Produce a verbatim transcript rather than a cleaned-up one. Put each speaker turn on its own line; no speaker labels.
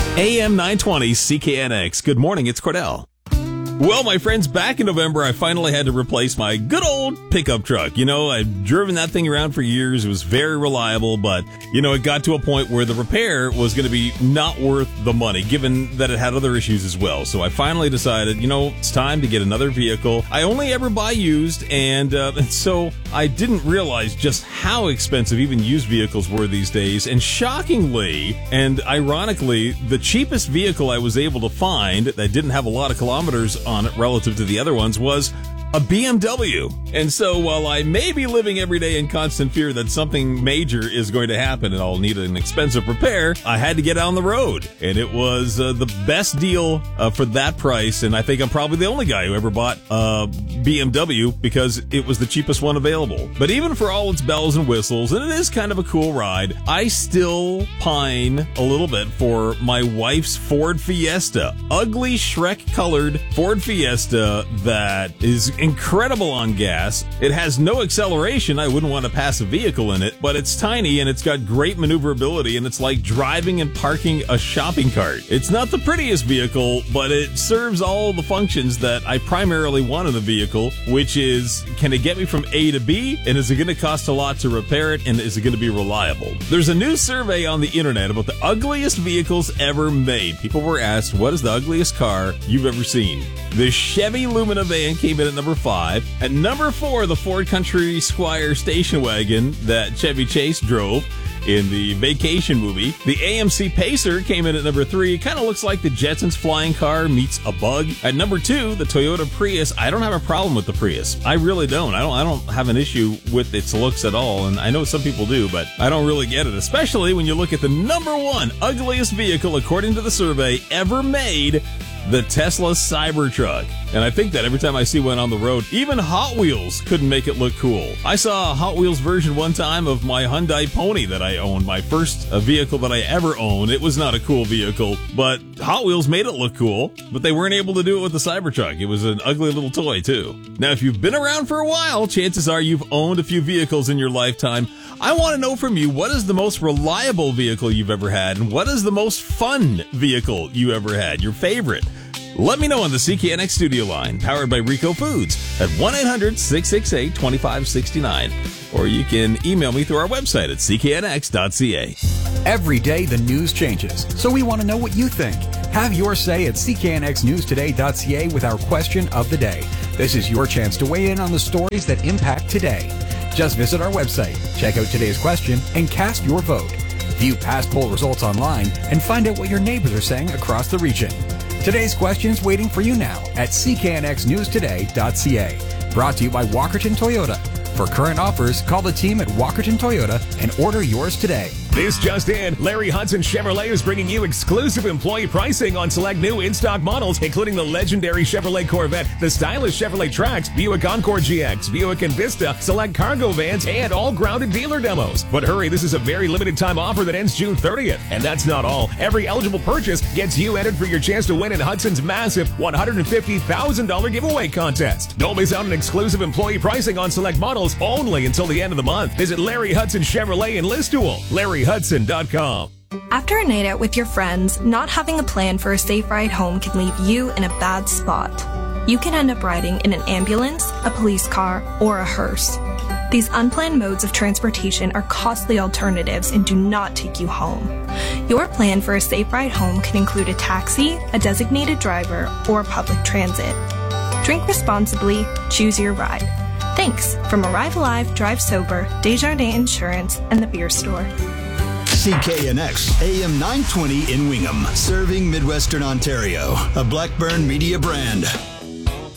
A M nine twenty C K N X. Good morning, it's Cordell. Well, my friends, back in November, I finally had to replace my good old pickup truck. You know, I've driven that thing around for years. It was very reliable, but, you know, it got to a point where the repair was going to be not worth the money, given that it had other issues as well. So I finally decided, you know, it's time to get another vehicle. I only ever buy used, and uh, so I didn't realize just how expensive even used vehicles were these days. And shockingly, and ironically, the cheapest vehicle I was able to find that didn't have a lot of kilometers on it relative to the other ones was a B M W. And so while I may be living every day in constant fear that something major is going to happen and I'll need an expensive repair, I had to get on the road. And it was uh, the best deal uh, for that price. And I think I'm probably the only guy who ever bought a B M W because it was the cheapest one available. But even for all its bells and whistles, and it is kind of a cool ride, I still pine a little bit for my wife's Ford Fiesta. Ugly Shrek-colored Ford Fiesta that is incredible on gas. It has no acceleration. I wouldn't want to pass a vehicle in it, but it's tiny and it's got great maneuverability, and it's like driving and parking a shopping cart. It's not the prettiest vehicle, but it serves all the functions that I primarily want in a vehicle, which is, can it get me from A to B, and is it going to cost a lot to repair it, and is it going to be reliable? There's a new survey on the internet about the ugliest vehicles ever made. People were asked, what is the ugliest car you've ever seen? The Chevy Lumina van came in at number five. At number four, the Ford Country Squire station wagon that Chevy Chase drove in the Vacation movie. The A M C Pacer came in at number three. Kind of looks like the Jetsons flying car meets a bug. At number two, the Toyota Prius. I don't have a problem with the Prius. I really don't. I don't I don't have an issue with its looks at all, and I know some people do, but I don't really get it, especially when you look at the number one ugliest vehicle, according to the survey, ever made, the Tesla Cybertruck. And I think that every time I see one on the road, even Hot Wheels couldn't make it look cool. I saw a Hot Wheels version one time of my Hyundai Pony that I owned, my first uh, vehicle that I ever owned. It was not a cool vehicle, but Hot Wheels made it look cool, but they weren't able to do it with the Cybertruck. It was an ugly little toy, too. Now, if you've been around for a while, chances are you've owned a few vehicles in your lifetime. I want to know from you, what is the most reliable vehicle you've ever had, and what is the most fun vehicle you ever had, your favorite? Let me know on the C K N X studio line, powered by Rico Foods, at one eight hundred six six eight two five six nine. Or you can email me through our website at c k n x dot c a.
Every day the news changes, so we want to know what you think. Have your say at c k n x news today dot c a with our question of the day. This is your chance to weigh in on the stories that impact today. Just visit our website, check out today's question, and cast your vote. View past poll results online and find out what your neighbors are saying across the region. Today's question's waiting for you now at c k n x news today dot c a. Brought to you by Walkerton Toyota. For current offers, call the team at Walkerton Toyota and order yours today.
This just in, Larry Hudson Chevrolet is bringing you exclusive employee pricing on select new in-stock models, including the legendary Chevrolet Corvette, the stylish Chevrolet Trax, Buick Encore G X, Buick Envista, select cargo vans, and all grounded dealer demos. But hurry, this is a very limited time offer that ends June thirtieth. And that's not all. Every eligible purchase gets you entered for your chance to win in Hudson's massive one hundred fifty thousand dollars giveaway contest. Don't miss out on exclusive employee pricing on select models only until the end of the month. Visit Larry Hudson Chevrolet in Listool. Larry Hudson dot com.
After a night out with your friends, not having a plan for a safe ride home can leave you in a bad spot. You can end up riding in an ambulance, a police car, or a hearse. These unplanned modes of transportation are costly alternatives and do not take you home. Your plan for a safe ride home can include a taxi, a designated driver, or public transit. Drink responsibly, choose your ride. Thanks from Arrive Alive, Drive Sober, Desjardins Insurance, and the Beer Store.
C K N X, A M nine twenty in Wingham, serving Midwestern Ontario, a Blackburn Media brand.